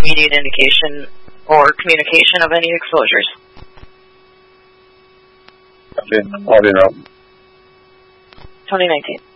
immediate indication or communication of any exposures. Okay, I'll be around. 2019.